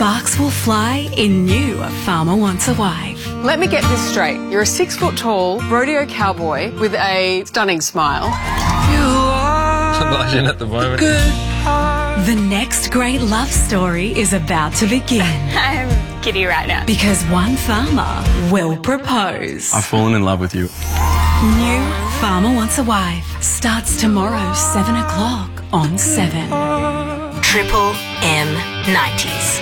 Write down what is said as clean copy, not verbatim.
Sparks will fly in new A Farmer Wants a Wife. Let me get this straight. You're a 6-foot-tall rodeo cowboy with a stunning smile. I'm blushing at the moment. The next great love story is about to begin. I'm giddy right now. Because one farmer will propose. I've fallen in love with you. New Farmer Wants a Wife starts tomorrow, 7 o'clock on 7. Triple M 90s.